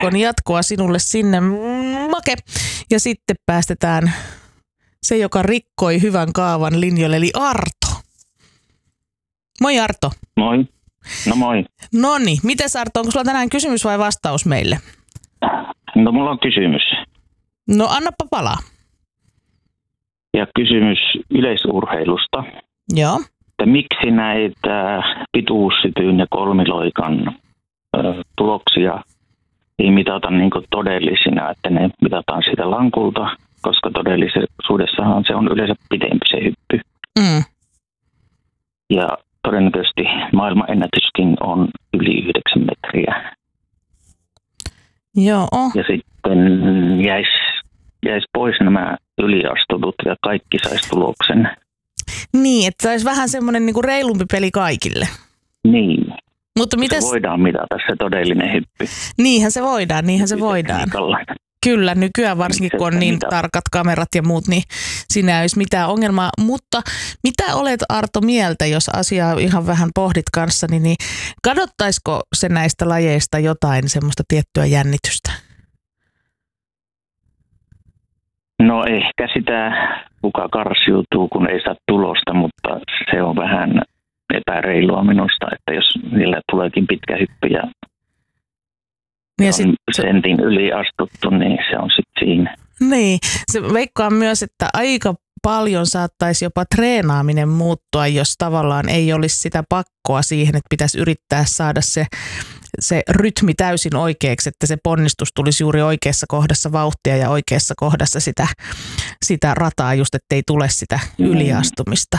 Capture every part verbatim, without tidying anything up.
keskiviikon jatkoa sinulle sinne, Make. Ja sitten päästetään se, joka rikkoi hyvän kaavan linjoille, eli Arto. Moi Arto. Moi. No moi. Noniin, mites Arto, onko sulla tänään kysymys vai vastaus meille? No mulla on kysymys. No annappa palaa. Ja kysymys yleisurheilusta. Joo. Että miksi näitä pituussytyyn ja kolmiloikan ö, tuloksia ei mitata niin kuin todellisina, että ne mitataan siitä lankulta, koska todellisuudessahan se on yleensä pidempi se hyppy. Mm. Ja todennäköisesti maailman ennätyskin on yli yhdeksän metriä. Joo. Ja sitten jäisi jäis pois nämä yliastutut ja kaikki saisi tuloksen. Niin, että se olisi vähän semmoinen niinku reilumpi peli kaikille. Niin. Mutta mites... Se voidaan mitata se todellinen hyppy. Niinhän se voidaan, niinhän se voidaan. Kyllä, nykyään varsinkin kun on niin tarkat kamerat ja muut, niin siinä ei olisi mitään ongelmaa. Mutta mitä olet Arto mieltä, jos asiaa ihan vähän pohdit kanssani, niin kadottaisiko se näistä lajeista jotain semmoista tiettyä jännitystä? No ehkä sitä, kuka karsiutuu, kun ei saa tulosta, mutta se on vähän epäreilua minusta, että jos niillä tuleekin pitkä hyppy ja ja sit, on sentin yli astuttu, niin se on sitten siinä. Niin, se veikkaan myös, että aika paljon saattaisi jopa treenaaminen muuttua, jos tavallaan ei olisi sitä pakkoa siihen, että pitäisi yrittää saada se, se rytmi täysin oikeaksi, että se ponnistus tulisi juuri oikeassa kohdassa vauhtia ja oikeassa kohdassa sitä, sitä rataa just, ettei tule sitä yliastumista.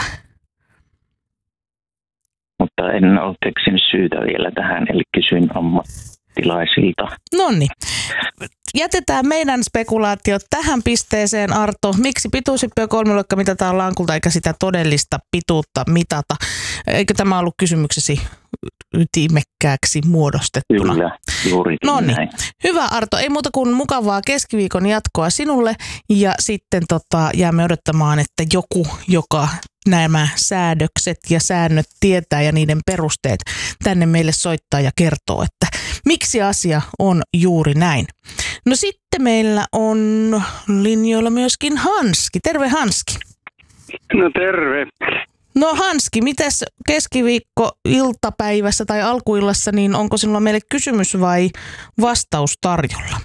Mutta en ole keksinyt syytä vielä tähän, eli kysyin ammattilaisilta. Noniin. Jätetään meidän spekulaatiot tähän pisteeseen, Arto. Miksi pituushyppy ja kolmiloikka mitataan lankulta eikä sitä todellista pituutta mitata? Eikö tämä ollut kysymyksesi ytimekkääksi muodostettuna? Kyllä, juuri näin. Hyvä Arto, ei muuta kuin mukavaa keskiviikon jatkoa sinulle ja sitten tota, jäämme odottamaan, että joku, joka nämä säädökset ja säännöt tietää ja niiden perusteet tänne meille soittaa ja kertoo, että miksi asia on juuri näin. No sitten meillä on linjoilla myöskin Hanski. Terve Hanski. No terve. No Hanski, mitäs keskiviikko iltapäivässä tai alkuillassa, niin onko sinulla meille kysymys vai vastaus tarjolla?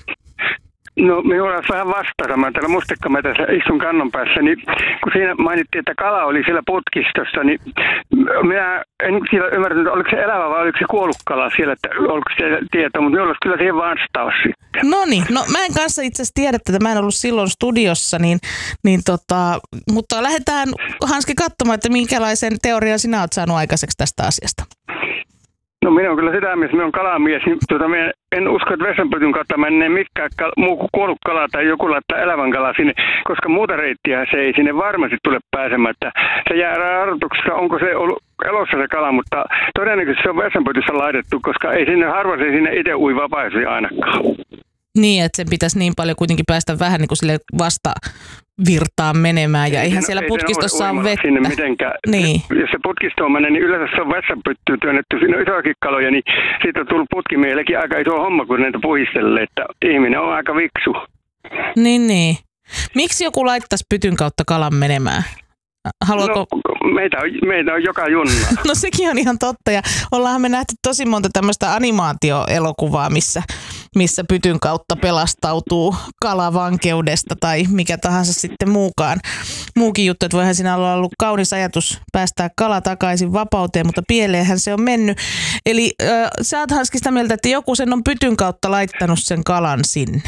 No minulla on vähän vastata. Mä täällä mustekkametässä istun kannon päässä, niin kun siinä mainittiin, että kala oli siellä putkistossa, niin minä en siellä ymmärtänyt, oliko se elävä vai oliko se kuollut kala siellä, että oliko se tieto, mutta minulla olisi kyllä siihen vastaus sitten. No niin, no mä en kanssa itse asiassa tiedä, että mä en ollut silloin studiossa, niin, niin tota, mutta lähdetään Hanski katsomaan, että minkälaisen teorian sinä olet saanut aikaiseksi tästä asiasta. No minä olen kyllä sitä mies, minä olen kalamies, niin tuota, minä en usko, että vessanpytyn kautta menee mikään kal- muu kuin kuollut kala tai joku laittaa elävän kala sinne, koska muuta reittiä se ei sinne varmasti tule pääsemään. Että se jää arvotuksessa, onko se ollut elossa se kala, mutta todennäköisesti se on vessanpytyssä laitettu, koska ei sinne harva se sinne itse ui vapaaisesti ainakaan. Niin, että sen pitäisi niin paljon kuitenkin päästä vähän niin kuin sille vastavirtaan menemään ja eihän siellä ei putkistossa ole vettä. Sinne mitenkään. Niin. Jos se putkistoon menee, niin yleensä se on vessanpyttyyn työnnetty. Siinä on isoakin kaloja, niin siitä on tullut putkimiellekin aika iso homma, kun näitä puhistelee, että ihminen on aika viksu. Niin, niin. Miksi joku laittaisi pytyn kautta kalan menemään? Haluatko... No, meitä, on, meitä on joka junna. No sekin on ihan totta ja ollaanhan me nähty tosi monta tämmöistä animaatioelokuvaa, missä, missä pytyn kautta pelastautuu kala vankeudesta tai mikä tahansa sitten muukaan. Muukin juttu, että voihan siinä olla ollut kaunis ajatus päästää kala takaisin vapauteen, mutta pieleenhän se on mennyt. Eli äh, sä oot Hanski sitä mieltä, että joku sen on pytyn kautta laittanut sen kalan sinne.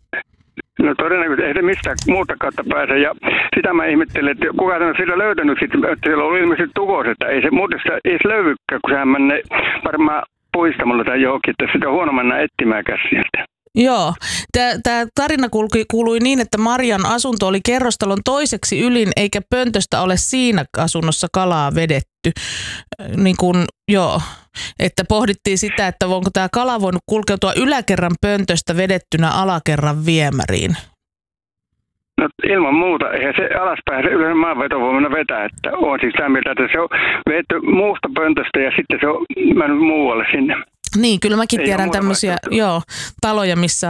No todennäköisesti ei se mistään muuta kautta pääse ja sitä mä ihmettelen, että kuka on sillä löytänyt sitten, että siellä on ilmeisesti tukos, että ei se muuten sitä edes löydykään, kun sehän menee varmaan poistamalla tai johonkin, että sitä on huono mennä etsimäänkään sieltä. Joo. Tämä tarina kulki, kuului niin, että Marian asunto oli kerrostalon toiseksi ylin, eikä pöntöstä ole siinä asunnossa kalaa vedetty. Niin kun, joo. Että pohdittiin sitä, että onko tämä kala voinut kulkeutua yläkerran pöntöstä vedettynä alakerran viemäriin. No ilman muuta, eihän se alaspäin se yleensä maanveto voi mennä vetää, että on siis sitä mieltä, että se on vedetty muusta pöntöstä ja sitten se on mennyt muualle sinne. Niin, kyllä mäkin Ei tiedän ole muuta tämmöisiä vaihtoehtoa. joo, taloja, missä